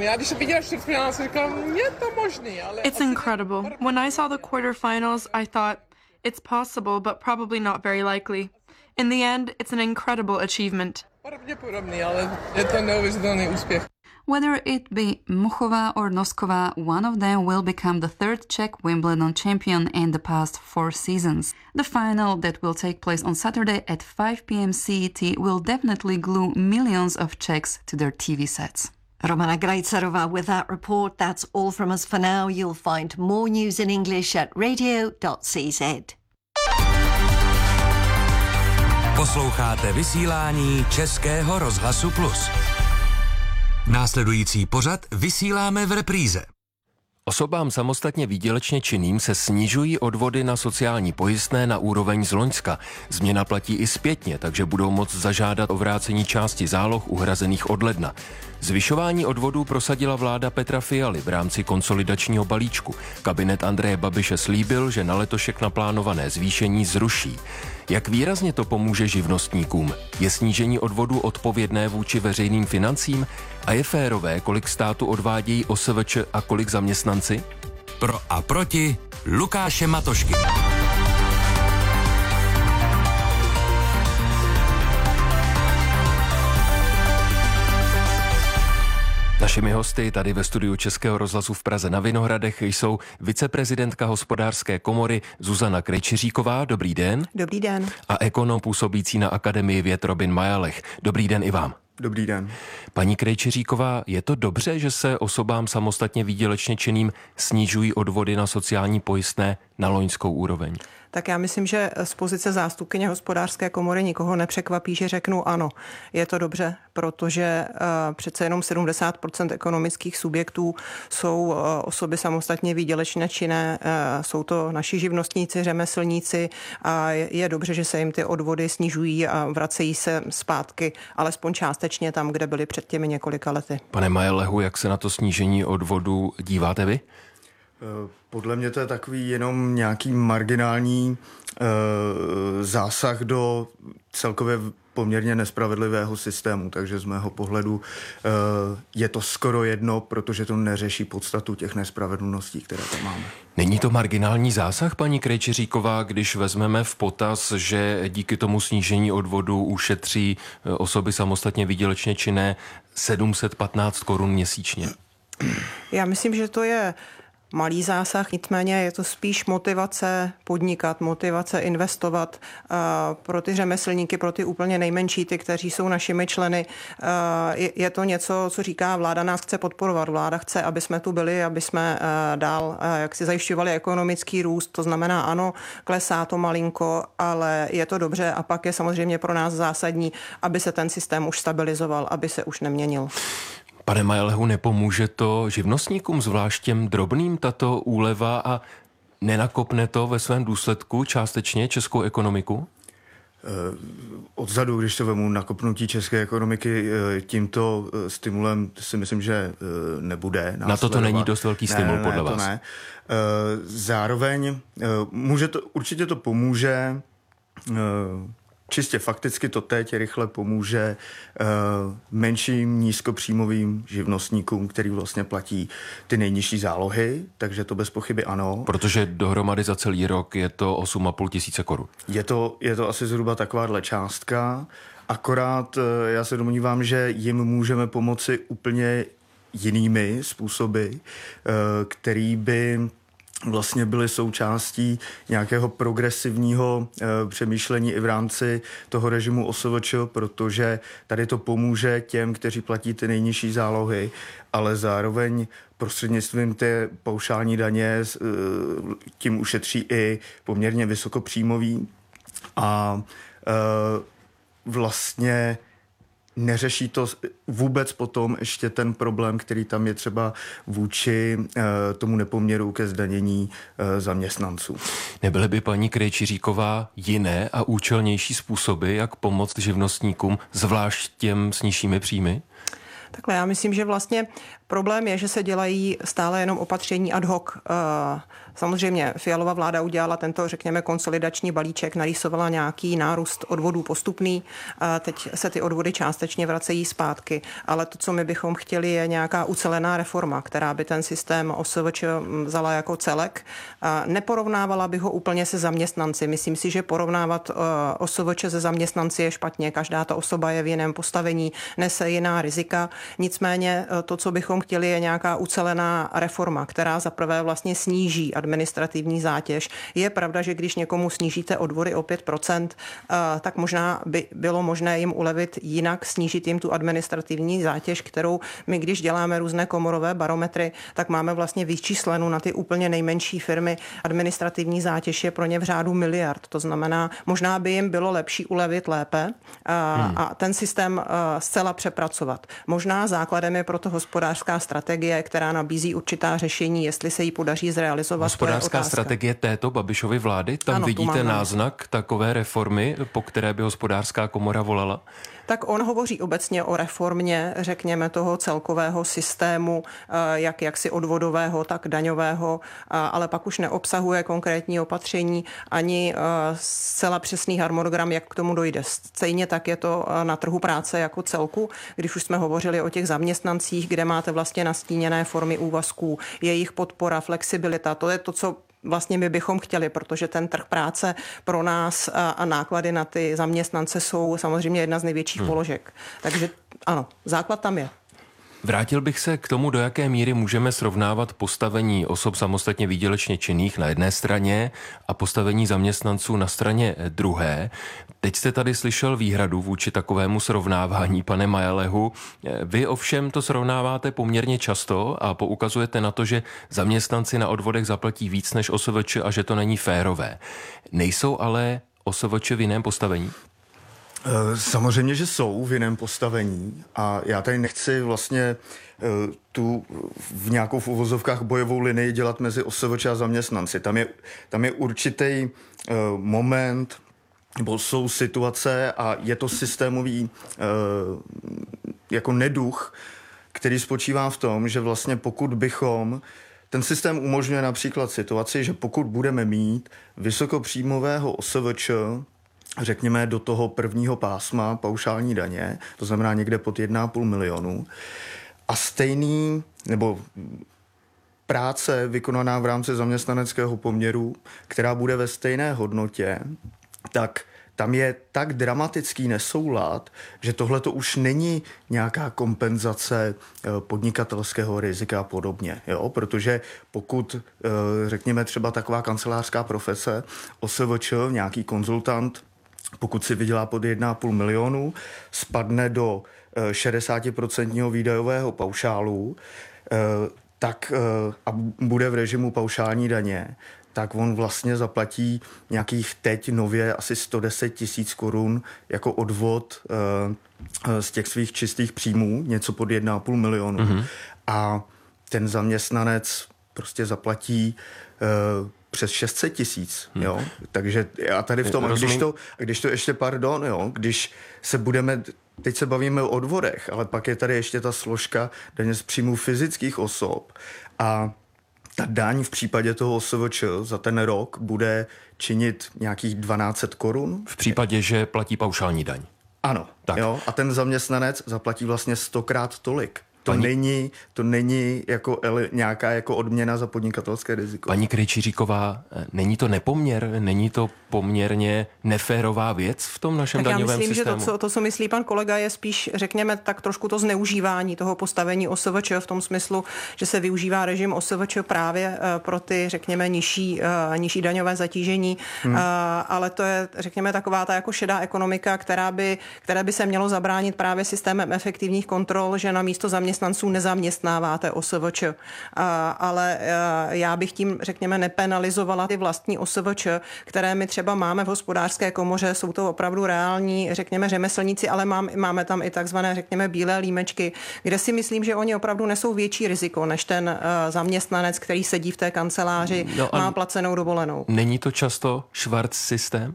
incredible. When I saw the quarterfinals, I thought, it's possible, but probably not very likely. In the end, it's an incredible achievement. Whether it be Muchová or Nosková, one of them will become the third Czech Wimbledon champion in the past four seasons. The final that will take place on Saturday at five p.m. C E T will definitely glue millions of Czechs to their T V sets. Romana Grajcerová with that report. That's all from us for now. You'll find more news in English at radio dot c z. Posloucháte vysílání Českého rozhlasu Plus. Následující pořad vysíláme v repríze. Osobám samostatně výdělečně činným se snižují odvody na sociální pojistné na úroveň z loňska. Změna platí i zpětně, takže budou moct zažádat o vrácení části záloh uhrazených od ledna. Zvyšování odvodů prosadila vláda Petra Fialy v rámci konsolidačního balíčku. Kabinet Andreje Babiše slíbil, že na letošek naplánované zvýšení zruší. Jak výrazně to pomůže živnostníkům? Je snížení odvodů odpovědné vůči veřejným financím? A je férové, kolik státu odvádějí O S V Č a kolik zaměstnanci? Pro a proti Lukáše Matošky. Našimi hosty tady ve studiu Českého rozhlasu v Praze na Vinohradech jsou viceprezidentka Hospodářské komory Zuzana Krejčiříková. Dobrý den. Dobrý den. A ekonom působící na Akademii věd Robin Majalech. Dobrý den i vám. Dobrý den. Paní Krejčiříková, je to dobře, že se osobám samostatně výdělečně činným snižují odvody na sociální pojistné na loňskou úroveň? Tak já myslím, že z pozice zástupkyně Hospodářské komory nikoho nepřekvapí, že řeknu ano. Je to dobře, protože uh, přece jenom sedmdesát procent ekonomických subjektů jsou uh, osoby samostatně výdělečně činné, uh, jsou to naši živnostníci, řemeslníci a je, je dobře, že se jim ty odvody snižují a vracejí se zpátky, alespoň částečně tam, kde byly před těmi několika lety. Pane Majelehu, jak se na to snížení odvodu díváte vy? Podle mě to je takový jenom nějaký marginální e, zásah do celkově poměrně nespravedlivého systému, takže z mého pohledu e, je to skoro jedno, protože to neřeší podstatu těch nespravedlností, které tam máme. Není to marginální zásah, paní Krejčiříková, když vezmeme v potaz, že díky tomu snížení odvodu ušetří osoby samostatně výdělečně činné sedm set patnáct korun měsíčně? Já myslím, že to je malý zásah, nicméně je to spíš motivace podnikat, motivace investovat pro ty řemeslníky, pro ty úplně nejmenší, ty, kteří jsou našimi členy. Je to něco, co říká vláda, nás chce podporovat. Vláda chce, aby jsme tu byli, aby jsme dál jak si zajišťovali ekonomický růst. To znamená, ano, klesá to malinko, ale je to dobře a pak je samozřejmě pro nás zásadní, aby se ten systém už stabilizoval, aby se už neměnil. Pane Majelehu, nepomůže to živnostníkům, zvlášť těm drobným, tato úleva a nenakopne to ve svém důsledku částečně českou ekonomiku? Odzadu, když to vemu, nakopnutí české ekonomiky tímto stimulem si myslím, že nebude následovat. Na to to není dost velký stimul, ne, ne, podle to vás? Ne. Zároveň může to, určitě to pomůže. Čistě fakticky to teď rychle pomůže uh, menším nízkopříjmovým živnostníkům, který vlastně platí ty nejnižší zálohy, takže to bez pochyby ano. Protože dohromady za celý rok je to osm a půl tisíce korun. Je to, je to asi zhruba takováhle částka, akorát uh, já se domnívám, že jim můžeme pomoci úplně jinými způsoby, uh, který by vlastně byly součástí nějakého progresivního e, přemýšlení i v rámci toho režimu O S V Č, protože tady to pomůže těm, kteří platí ty nejnižší zálohy, ale zároveň prostřednictvím té paušální daně e, tím ušetří i poměrně vysokopříjmový a e, vlastně neřeší to vůbec potom ještě ten problém, který tam je třeba vůči e, tomu nepoměru ke zdanění e, zaměstnanců. Nebyly by, paní Krejčiříková, jiné a účelnější způsoby, jak pomoct živnostníkům, zvlášť těm s nižšími příjmy? Takhle, já myslím, že vlastně problém je, že se dělají stále jenom opatření ad hoc. Samozřejmě Fialova vláda udělala tento, řekněme, konsolidační balíček, narýsovala nějaký nárůst odvodů postupný. Teď se ty odvody částečně vracejí zpátky, ale to, co my bychom chtěli, je nějaká ucelená reforma, která by ten systém O S V Č vzala jako celek. Neporovnávala bych ho úplně se zaměstnanci. Myslím si, že porovnávat O S V Č se zaměstnanci je špatně. Každá ta osoba je v jiném postavení, nese jiná rizika. Nicméně to, co bychom chtěli, je nějaká ucelená reforma, která zaprvé vlastně sníží administrativní zátěž. Je pravda, že když někomu snížíte odvody o pět procent, tak možná by bylo možné jim ulevit jinak, snížit jim tu administrativní zátěž, kterou my, když děláme různé komorové barometry, tak máme vlastně vyčíslenou na ty úplně nejmenší firmy. Administrativní zátěž je pro ně v řádu miliard. To znamená, možná by jim bylo lepší ulevit lépe a, hmm. a ten systém zcela přepracovat. Možná základem je proto hospodářská strategie, která nabízí určitá řešení, jestli se jí podaří zrealizovat. Hospodářská strategie této Babišovy vlády, tam ano, vidíte náznak takové reformy, po které by hospodářská komora volala? Tak on hovoří obecně o reformě, řekněme, toho celkového systému, jak jaksi odvodového, tak daňového, ale pak už neobsahuje konkrétní opatření ani zcela přesný harmonogram, jak k tomu dojde. Stejně tak je to na trhu práce jako celku, když už jsme hovořili o těch zaměstnancích, kde máte vlastně nastíněné formy úvazků, jejich podpora, flexibilita, to je to, co vlastně my bychom chtěli, protože ten trh práce pro nás a, a náklady na ty zaměstnance jsou samozřejmě jedna z největších hmm. položek. Takže ano, základ tam je. Vrátil bych se k tomu, do jaké míry můžeme srovnávat postavení osob samostatně výdělečně činných na jedné straně a postavení zaměstnanců na straně druhé. Teď jste tady slyšel výhradu vůči takovému srovnávání, pane Majalehu. Vy ovšem to srovnáváte poměrně často a poukazujete na to, že zaměstnanci na odvodech zaplatí víc než O S V Č a že to není férové. Nejsou ale O S V Č v jiném postavení? Samozřejmě, že jsou v jiném postavení a já tady nechci vlastně tu v nějakou v uvozovkách bojovou linii dělat mezi O S V Č a zaměstnanci. Tam je, tam je určitý moment, nebo jsou situace a je to systémový jako neduch, který spočívá v tom, že vlastně pokud bychom ten systém umožňuje například situaci, že pokud budeme mít vysokopříjmového O S V Č, řekněme do toho prvního pásma paušální daně, to znamená někde pod jedna a půl milionu, a stejný, nebo práce vykonaná v rámci zaměstnaneckého poměru, která bude ve stejné hodnotě, tak tam je tak dramatický nesoulad, že tohle to už není nějaká kompenzace podnikatelského rizika a podobně. Jo? Protože pokud, řekněme třeba taková kancelářská profese, O S V Č, nějaký konzultant, pokud si vydělá pod jedna a půl milionu, spadne do šedesát procent výdajového paušálu, tak a bude v režimu paušální daně, tak on vlastně zaplatí nějakých teď nově asi sto deset tisíc korun jako odvod z těch svých čistých příjmů, něco pod jedna a půl milionu. Mm-hmm. A ten zaměstnanec prostě zaplatí přes šest set tisíc, hmm. jo. Takže já tady v tom, a když to, a když to ještě, pardon, jo, když se budeme, teď se bavíme o odvodech, ale pak je tady ještě ta složka daně z příjmů fyzických osob a ta daň v případě toho O S V Č za ten rok bude činit nějakých dvanáct set korun. V případě, že platí paušální daň. Ano, tak. Jo, a ten zaměstnanec zaplatí vlastně stokrát tolik. To Paní... není, to není jako ele, nějaká jako odměna za podnikatelské riziko. Paní Krejčíříková, není to nepoměr, není to poměrně neférová věc v tom našem tak daňovém systému? Já myslím, systému? že to co, to, co myslí pan kolega, je spíš, řekněme, tak trošku to zneužívání toho postavení O S V Č v tom smyslu, že se využívá režim O S V Č právě pro ty, řekněme, nižší, nižší daňové zatížení, hmm. ale to je, řekněme, taková ta jako šedá ekonomika, která by, která by se mělo zabránit právě systémem efektivních kontrol, že na místo zaměstnanců nezaměstnáváte O S V Č. Ale já bych tím, řekněme, nepenalizovala ty vlastní O S V Č, které my třeba máme v hospodářské komoře, jsou to opravdu reální, řekněme, řemeslníci, ale máme, máme tam i takzvané, řekněme, bílé límečky, kde si myslím, že oni opravdu nesou větší riziko než ten uh, zaměstnanec, který sedí v té kanceláři, no má placenou dovolenou. Není to často švarc systém?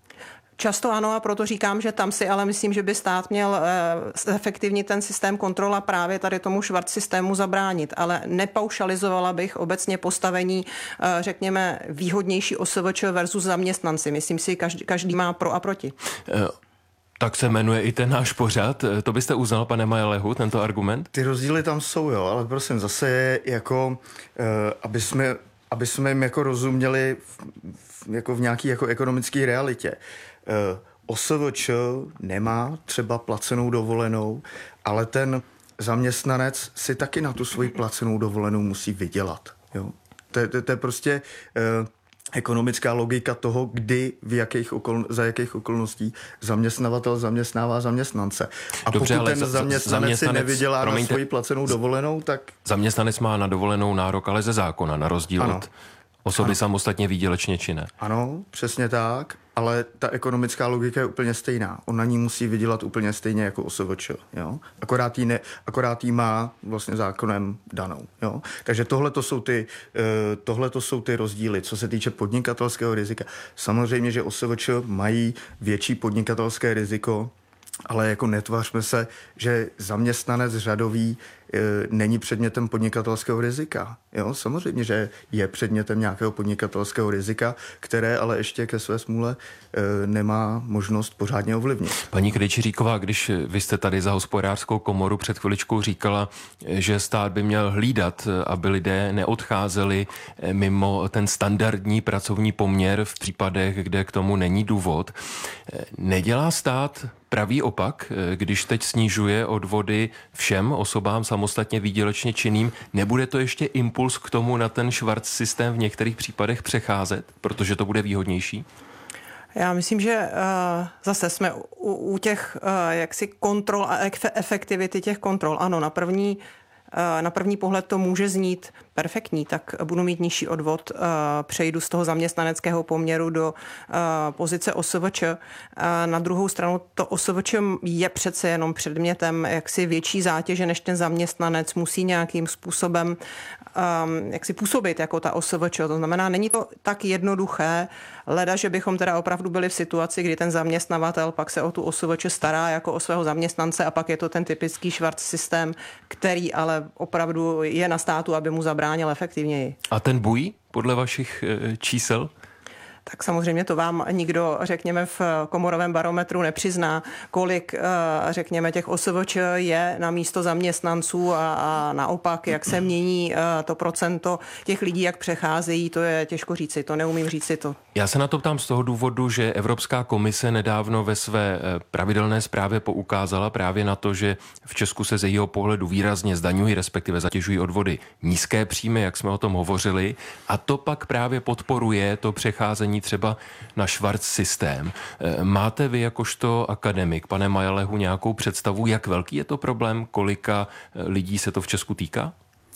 Často ano, a proto říkám, že tam si ale myslím, že by stát měl uh, efektivně ten systém kontrola právě tady tomu švart systému zabránit, ale nepaušalizovala bych obecně postavení, uh, řekněme, výhodnější O S V Č versus zaměstnanci. Myslím si, každý, každý má pro a proti. Uh. Tak se jmenuje i ten náš pořad. To byste uznal, pane Majalehu, tento argument? Ty rozdíly tam jsou, jo, ale prosím, zase je jako, uh, aby jsme, aby jsme jim jako rozuměli v, v, jako v nějaký jako ekonomické realitě. Uh, O S V Č nemá třeba placenou dovolenou, ale ten zaměstnanec si taky na tu svoji placenou dovolenou musí vydělat. Jo? To, to, to je prostě uh, ekonomická logika toho, kdy, v jakých okol, za jakých okolností zaměstnavatel zaměstnává zaměstnance. A Dobře, pokud ale ten zaměstnanec, zaměstnanec si nevydělá promiňte, na svoji placenou dovolenou, tak... Zaměstnanec má na dovolenou nárok, ale ze zákona, na rozdíl ano. od osoby ano. samostatně výdělečně činné. Ano, přesně tak, ale ta ekonomická logika je úplně stejná. On na ní musí vydělat úplně stejně jako O S V Č. Jo? Akorát, jí ne, akorát jí má vlastně zákonem danou. Jo? Takže tohle to jsou ty, tohle to jsou ty rozdíly, co se týče podnikatelského rizika. Samozřejmě, že O S V Č mají větší podnikatelské riziko, ale jako netvařme se, že zaměstnanec řadový e, není předmětem podnikatelského rizika. Jo? Samozřejmě, že je předmětem nějakého podnikatelského rizika, které ale ještě ke své smůle e, nemá možnost pořádně ovlivnit. Paní Krejčiříková, když vy jste tady za Hospodářskou komoru před chviličkou říkala, že stát by měl hlídat, aby lidé neodcházeli mimo ten standardní pracovní poměr v případech, kde k tomu není důvod. Nedělá stát pravý opak, když teď snižuje odvody všem osobám samostatně výdělečně činným? Nebude to ještě impuls k tomu na ten švarc systém v některých případech přecházet, protože to bude výhodnější? Já myslím, že uh, zase jsme u, u těch uh, jaksi kontrol a efektivity těch kontrol. Ano, na první, uh, na první pohled to může znít perfektní, tak budu mít nižší odvod, uh, přejdu z toho zaměstnaneckého poměru do uh, pozice O S V Č. Uh, na druhou stranu to O S V Č je přece jenom předmětem jaksi větší zátěže než ten zaměstnanec, musí nějakým způsobem um, jaksi působit jako ta O S V Č. To znamená, není to tak jednoduché, leda, že bychom teda opravdu byli v situaci, kdy ten zaměstnavatel pak se o tu O S V Č stará jako o svého zaměstnance a pak je to ten typický švarc systém, který ale opravdu je na státu, aby mu zabránil efektivněji. A ten bují podle vašich e, čísel? Tak samozřejmě to vám nikdo, řekněme, v komorovém barometru nepřizná, kolik, řekněme, těch O S V Č je na místo zaměstnanců a, a naopak, jak se mění to procento těch lidí, jak přecházejí, to je těžko říci, to neumím říci to. Já se na to ptám z toho důvodu, že Evropská komise nedávno ve své pravidelné zprávě poukázala právě na to, že v Česku se z jejího pohledu výrazně zdaňují, respektive zatěžují odvody nízké příjmy, jak jsme o tom hovořili, a to pak právě podporuje to přecházení třeba na švarc systém. Máte vy jakožto akademik, pane Majalehu, nějakou představu, jak velký je to problém, kolika lidí se to v Česku týká?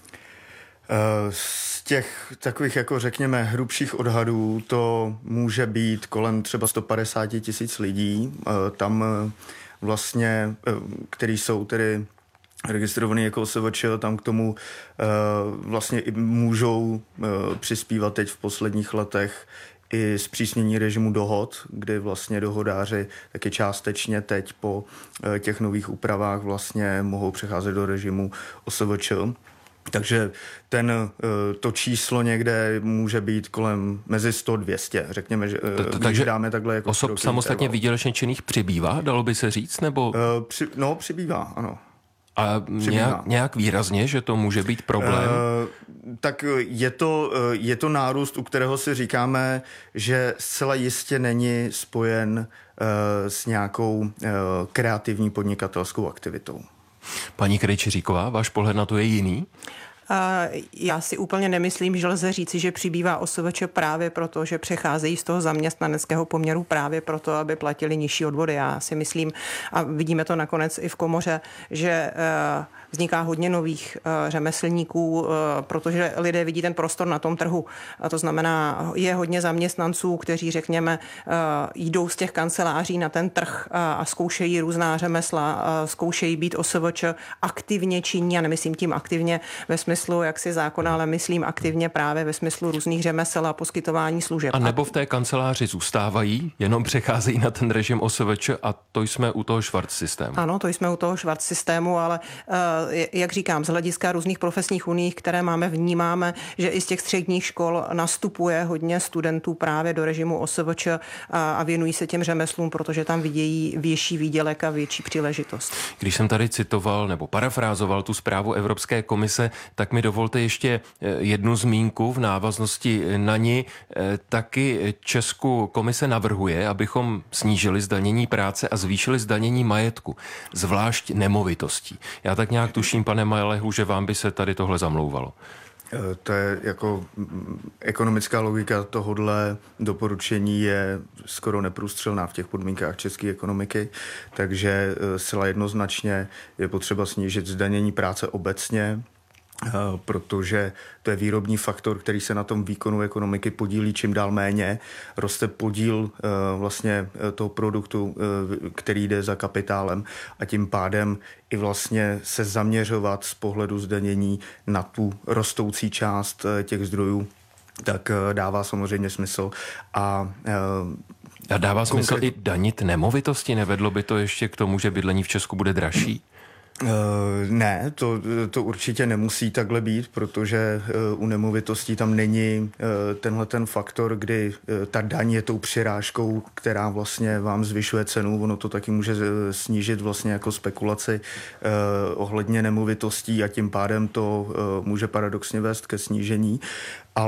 Z těch takových, jako řekněme, hrubších odhadů to může být kolem třeba sto padesát tisíc lidí, tam vlastně, který jsou tedy registrovaný jako O S V Č, tam k tomu vlastně i můžou přispívat teď v posledních letech i zpřísnění režimu dohod, kdy vlastně dohodáři taky částečně teď po těch nových úpravách vlastně mohou přecházet do režimu O S V Č. Takže ten, to číslo někde může být kolem mezi sto a dvě stě, řekněme, že takže dáme takhle jako osob samostatně výdělečně činných přibývá, dalo by se říct, nebo? Uh, při, no, přibývá, ano. A nějak, nějak výrazně, že to může být problém? Uh, tak je to, je to nárůst, u kterého si říkáme, že zcela jistě není spojen uh, s nějakou uh, kreativní podnikatelskou aktivitou. Paní Krejčiříková, váš pohled na to je jiný? Já si úplně nemyslím, že lze říci, že přibývá O S V Č právě proto, že přecházejí z toho zaměstnaneckého poměru právě proto, aby platili nižší odvody. Já si myslím, a vidíme to nakonec i v komoře, že vzniká hodně nových řemeslníků, protože lidé vidí ten prostor na tom trhu. A to znamená, je hodně zaměstnanců, kteří, řekněme, jdou z těch kanceláří na ten trh a zkoušejí různá řemesla, zkoušejí být O S V Č aktivně činní, a nemyslím tím aktivně ve smyslu jaksi zákona, ale myslím aktivně právě ve smyslu různých řemesel a poskytování služeb. A nebo v té kanceláři zůstávají, jenom přecházejí na ten režim O S V Č, a to jsme u toho švarc systému. Ano, to jsme u toho švarc systému, ale jak říkám, z hlediska různých profesních unií, které máme, vnímáme, že i z těch středních škol nastupuje hodně studentů právě do režimu O S V Č a věnují se těm řemeslům, protože tam vidějí větší výdělek a větší příležitost. Když jsem tady citoval nebo parafrázoval tu zprávu Evropské komise, tak tak mi dovolte ještě jednu zmínku v návaznosti na ní. Taky Česku komise navrhuje, abychom snížili zdanění práce a zvýšili zdanění majetku, zvlášť nemovitostí. Já tak nějak tuším, pane Majlehu, že vám by se tady tohle zamlouvalo. To je jako ekonomická logika tohodle doporučení je skoro neprůstřelná v těch podmínkách české ekonomiky, takže zcela jednoznačně je potřeba snížit zdanění práce obecně, protože to je výrobní faktor, který se na tom výkonu ekonomiky podílí čím dál méně. Roste podíl vlastně toho produktu, který jde za kapitálem a tím pádem i vlastně se zaměřovat z pohledu zdanění na tu rostoucí část těch zdrojů, tak dává samozřejmě smysl. A, a dává smysl konkrét... i danit nemovitosti? Nevedlo by to ještě k tomu, že bydlení v Česku bude dražší? Uh, ne, to, to určitě nemusí takhle být, protože uh, u nemovitostí tam není uh, tenhle ten faktor, kdy uh, ta daň je tou přirážkou, která vlastně vám zvyšuje cenu. Ono to taky může snížit vlastně jako spekulaci uh, ohledně nemovitostí a tím pádem to uh, může paradoxně vést ke snížení.